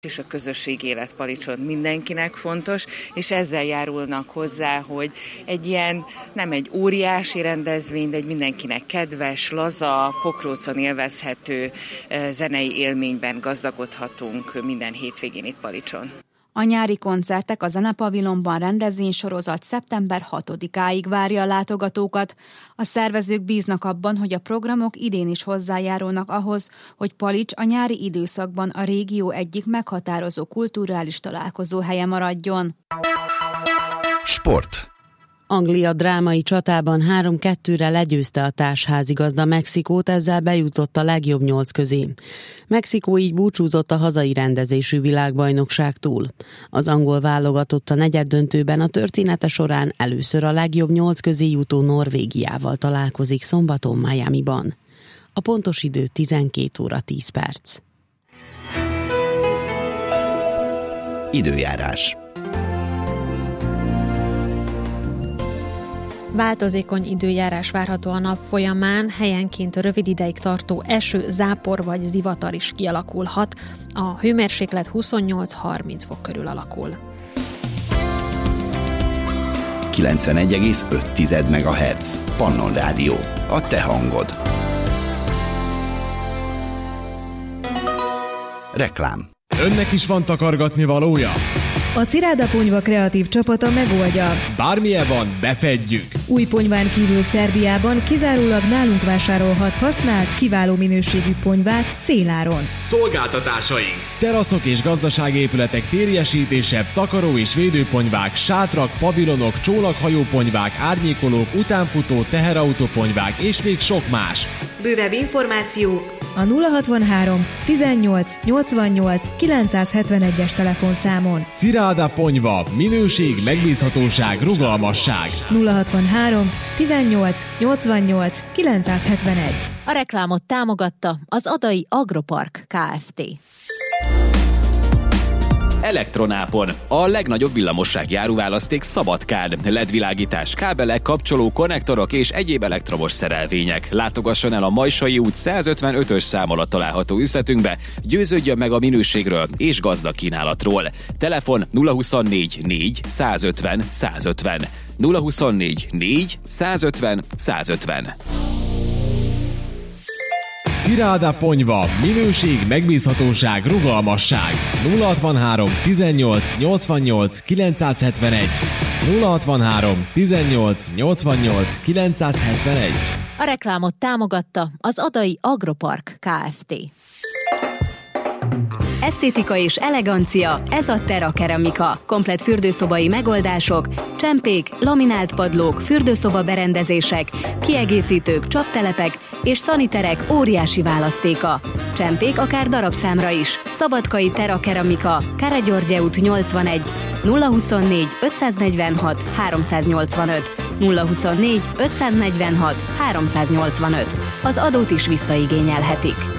és a közösség élet Palicson mindenkinek fontos, és ezzel járulnak hozzá, hogy egy ilyen, nem egy óriási rendezvény, de egy mindenkinek kedves, laza, pokrócon élvezhető zenei élményben gazdagodhatunk minden hétvégén itt Palicson. A nyári koncertek a Zenepavilonban rendezvénysorozat szeptember 6-áig várja a látogatókat. A szervezők bíznak abban, hogy a programok idén is hozzájárulnak ahhoz, hogy Palics a nyári időszakban a régió egyik meghatározó kulturális találkozóhelye maradjon. Sport. Anglia drámai csatában 3-2-re legyőzte a társházigazda Mexikót, ezzel bejutott a legjobb 8 közé. Mexikó így búcsúzott a hazai rendezésű világbajnokságtól. Az angol válogatott a negyeddöntőben a története során először a legjobb 8 közé jutó Norvégiával találkozik szombaton Miamiban. A pontos idő 12 óra 10 perc. Időjárás. Változékony időjárás várható a nap folyamán, helyenként rövid ideig tartó eső, zápor vagy zivatar is kialakulhat. A hőmérséklet 28-30 fok körül alakul. 91,5 MHz. Pannon Rádió. A te hangod. Reklám. Önnek is van takargatni valója? A Ciráda Ponyva kreatív csapata megoldja. Bármilyen van, befedjük! Új ponyván kívül Szerbiában kizárólag nálunk vásárolhat használt, kiváló minőségű ponyvát féláron. Szolgáltatásaink! Teraszok és gazdasági épületek térjesítése, takaró és védőponyvák, sátrak, pavilonok, csónakhajóponyvák, árnyékolók, utánfutó, teherautóponyvák és még sok más. Bővebb információ a 063 18 88 971-es telefonszámon. Ciráda Ponyva. Minőség, megbízhatóság, rugalmasság. 063 18 88 971. A reklámot támogatta az Adai Agropark Kft. Elektronápon. A legnagyobb villamossági áruválaszték Szabadkán. LED-világítás, kábelek, kapcsoló, konnektorok és egyéb elektromos szerelvények. Látogasson el a Majsai út 155-ös szám alatt található üzletünkbe, győződjön meg a minőségről és gazdag kínálatról. Telefon 024 4 150 150. 024 4 150 150. Ciráda Ponyva. Minőség, megbízhatóság, rugalmasság. 063 18 88 971. 063 18 88 971. A reklámot támogatta az Adai Agropark Kft. Esztétika és elegancia, ez a Terra Keramika. Komplett fürdőszobai megoldások, csempék, laminált padlók, fürdőszoba berendezések, kiegészítők, csaptelepek és szaniterek óriási választéka. Csempék akár darabszámra is. Szabadkai Terra Keramika, Káragyorgye út 81, 024 546 385, 024 546 385. Az adót is visszaigényelhetik.